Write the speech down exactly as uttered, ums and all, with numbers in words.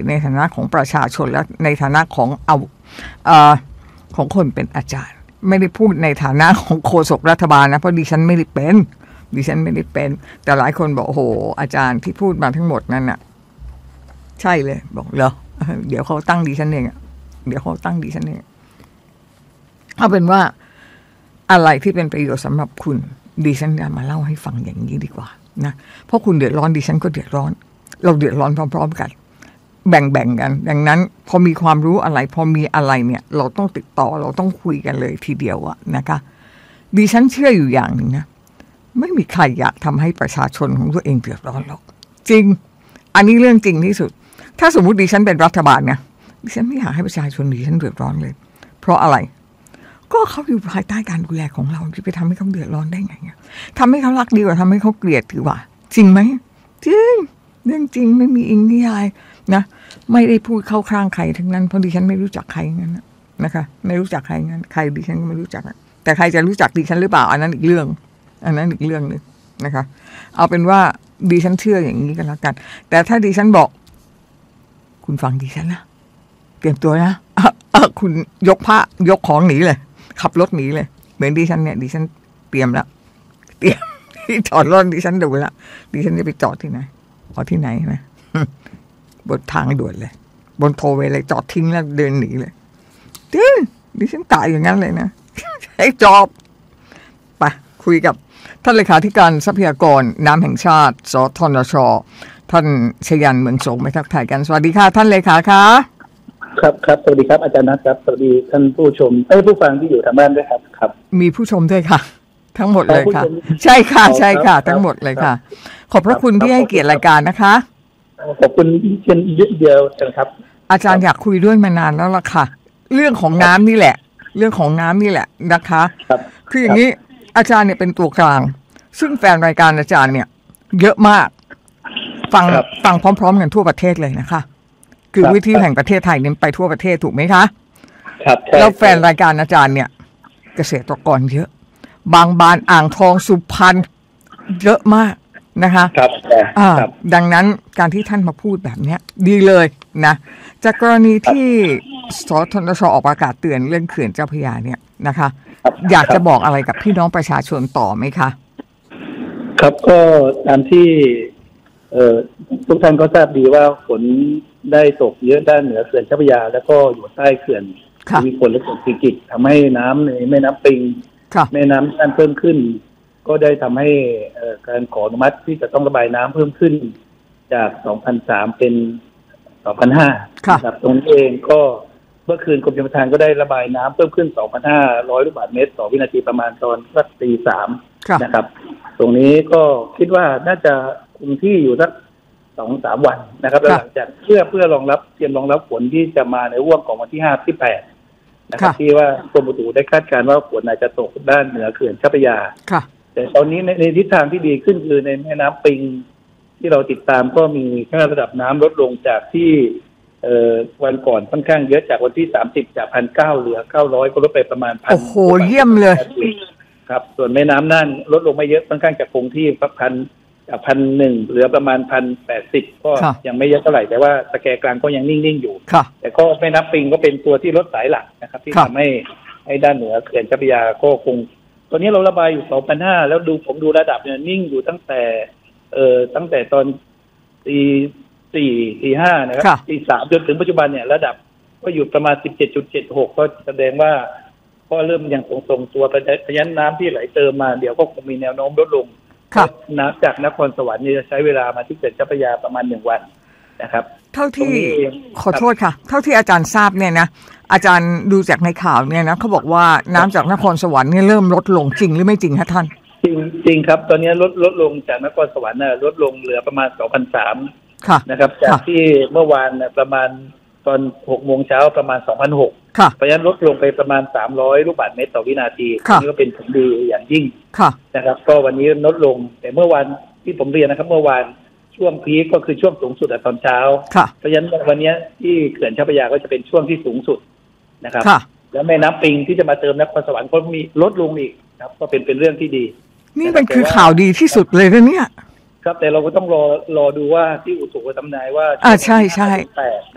ในฐานะของประชาชนและในฐานะของเอาเอ่อของคนเป็นอาจารย์ไม่ได้พูดในฐานะของโฆษกรัฐบาลนะเพราะดิฉันไม่ได้เป็นดิฉันไม่ได้เป็นแต่หลายคนบอกโอ้โหอาจารย์ที่พูดมาทั้งหมดนั่นน่ะใช่เลยบอกเหรอเดี๋ยวเขาตั้งดิฉันเองเดี๋ยวเขาตั้งดิฉันเองเอาเป็นว่าอะไรที่เป็นประโยชน์สำหรับคุณดิฉันจะมาเล่าให้ฟังอย่างนี้ดีกว่านะเพราะคุณเดือดร้อนดิฉันก็เดือดร้อนเราเดือดร้อนพร้อมๆกันแบ่งๆกันดังนั้นพอมีความรู้อะไรพอมีอะไรเนี่ยเราต้องติดต่อเราต้องคุยกันเลยทีเดียวอะนะคะดิฉันเชื่ออยู่อย่างหนึ่งนะไม่มีใครอยากทำให้ประชาชนของตัวเองเดือดร้อนหรอกจริงอันนี้เรื่องจริงที่สุดถ้าสมมุติดิฉันเป็นรัฐบาลนะดิฉันไม่อยากให้ประชาชนดิฉันเดือดร้อนเลยเพราะอะไรก็เขาอยู่ภายใต้การดูแลของเราจะไปทำให้เขาเดือดร้อนได้ไงทำให้เขารักดีกว่าทำให้เขาเกลียดถือว่าจริงไหมจริงเรื่องจริงไม่มีอิงนิยายนะไม่ได้พูดเข้าข้างใครทั้งนั้นเพราะดิฉันไม่รู้จักใครงั้นนะคะไม่รู้จักใครงั้นใครดิฉันก็ไม่รู้จักแต่ใครจะรู้จักดิฉันหรือเปล่าอันนั้นอีกเรื่องอันนั้นอีกเรื่องนึงนะคะเอาเป็นว่าดิฉันเชื่ออย่างนี้กันแล้วกันแต่ถ้าดิฉันบอกคุณฟังดิฉันนะเตรียมตัวนะเออคุณยกผ้ายกของหนีเลยขับรถหนีเลยเหมือนดิฉันเนี่ยดิฉันเตรียมแล้วเตรียมที่จอดรถดิฉันดูแล้วดิฉันจะไปจอดที่ไหนจอดที่ไหนนะบนทางด่วนเลยบนโทเวย์เลยจอดทิ้งแล้วเดินหนีเลยดิดิฉันตายอย่างนั้นเลยนะให้จอบไปคุยกับท่านเลขาธิการทรัพยากรน้ำแห่งชาติสทนช.ท่านชยันต์เมืองสงฆ์ไปทักทายกันสวัสดีค่ะท่านเลขาค่ะครับครับสวัสดีครับอาจารย์นัทครับสวัสดีท่านผู้ชมเอ้ยผู้ฟังที่อยู่ทางบ้านด้วยครับครับมีผู้ชมด้วยค่ะทั้งหมดเลยค่ะใช่ค่ะใช่ค่ะทั้งหมดเลยค่ะขอบพระคุณที่ให้เกียรติรายการนะคะขอบคุณเช่นเดียวกันครับอาจารย์อยากคุยด้วยมานานแล้วล่ะค่ะเรื่องของน้ำนี่แหละเรื่องของน้ำนี่แหละนะคะคืออย่างนี้อาจารย์เนี่ยเป็นตัวกลางซึ่งแฟนรายการอาจารย์เนี่ยเยอะมากฟังฟังพร้อมๆกันทั่วประเทศเลยนะคะคือวิทยุแห่งประเทศไทยเนี่ยไปทั่วประเทศถูกไหมคะครับแล้วแฟนรายการอาจารย์เนี่ยเกษตรกรเยอะบางบานอ่างทองสุพรรณเยอะมากนะคะครับอ่าดังนั้นการที่ท่านมาพูดแบบนี้ดีเลยนะจากกรณีที่สทนช.ออกประกาศเตือนเรื่องเขื่อนเจ้าพระยาเนี่ยนะคะอยากจะบอกอะไรกับพี่น้องประชาชนต่อไหมคะครับก็ตามที่เอ่อทุกท่านก็ทราบดีว่าฝนได้ตกเยอะด้านเหนือเขื่อนเจ้าพระยาแล้วก็อยู่ใต้เขื่อนมีฝนและฝนสิกิจทำให้น้ำในแม่น้ำปิงแม่น้ำน่านเพิ่มขึ้นก็ได้ทำให้การขออนุมัติที่จะต้องระบายน้ำเพิ่มขึ้นจาก สองพันสาม เป็น สองพันห้า ครับตรงนี้เองก็เมื่อคืนกรมชลประทานก็ได้ระบายน้ำเพิ่มขึ้น สองพันห้าร้อย ลูกบาศก์เมตรต่อวินาทีประมาณตอนสักตีสามนะครับตรงนี้ก็คิดว่าน่าจะคงที่อยู่สัก สองถึงสาม วันนะครับแล้วหลังจากเพื่อเพื่อรองรับเตรียมรองรับฝนที่จะมาในห่วงของวันที่ห้าที่แปดนะครับที่ว่ากรมอุตุได้คาดการณ์ว่าฝนอาจจะตกด้านเหนือเขื่อนเจ้าพระยาแต่ตอนนี้ในในทิศทางที่ดีขึ้นคือในแม่น้ำปิงที่เราติดตามก็มีค่าระดับน้ำลดลงจากที่เอ่อวันก่อนค่อนข้างเยอะจากวันที่สามสิบจาก หนึ่งพันเก้าร้อย เหลือเก้าร้อยก็ลดไปประมาณหนึ่งพัน โอ้โหเยี่ยมเลยครับส่วนแม่น้ำน่านลดลงไม่เยอะค่อนข้างจะคงที่พักพันจาก หนึ่งพันหนึ่งร้อย เหลือประมาณ หนึ่งพันแปดสิบ ก็ยังไม่เยอะเท่าไหร่แต่ว่าตะแกรงกลางก็ยังนิ่งๆอยู่แต่ก็แม่น้ำปิงก็เป็นตัวที่ลดสายหลักนะครับที่ทำให้ให้ด้านเหนือเขื่อนเจ้าพระยาก็คงตอนนี้เราระบายอยู่ สองพันห้าร้อย แล้วดูผมดูระดับเนี่ยนิ่งอยู่ตั้งแต่เอ่อตั้งแต่ตอนตีสี่ตีห้านะครับตีสามจนถึงปัจจุบันเนี่ยระดับก็อยู่ประมาณ สิบเจ็ดจุดเจ็ดหก ก็แสดงว่าก็เริ่มยังทรงๆตัวเพราะฉะนั้นน้ำที่ไหลเติมมาเดี๋ยวก็คงมีแนวโน้มลดลงน้ำจากนครสวรรค์นี่จะใช้เวลามาที่เขื่อนเจ้าพระยาประมาณหนึ่งวันนะครับเท่าที่ขอโทษค่ะเท่าที่อาจารย์ทราบเนี่ยนะอาจารย์ดูจากในข่าวเนี่ยนะเขาบอกว่าน้ำจากนครสวรรค์เนี่ยเริ่มลดลงจริงหรือไม่จริงคะท่านจริงจริงครับตอนนี้ลดลดลงจากนครสวรรค์น่ะลดลงเหลือประมาณ สองพันสามร้อย นะครับจากที่เมื่อวานประมาณตอน หกโมงเช้าประมาณ สองพันหกร้อย เพราะฉะนั้นลดลงไปประมาณสามร้อยลูกบาศก์เมตรต่อวินาทีนี่ก็เป็นผลดีอย่างยิ่งนะครับก็วันนี้ลดลงแต่เมื่อวานที่ผมเรียนนะครับเมื่อวานช่วงพีคก็คือช่วงสูงสุดตอนเช้าเพราะฉะนั้นวันนี้ที่เขื่อนเจ้าพระยาก็จะเป็นช่วงที่สูงสุดนะครับแล้วแม่น้ำปิงที่จะมาเติมนครสวรรค์ก็มีลดลงอีกครับก็เป็นเป็นเรื่องที่ดีนี่มันคือข่าวดีที่สุดเลยนะเนี่ยครับแต่เราก็ต้องรอรอดูว่าที่อุตุทำนายว่าอ่าใช่ใช่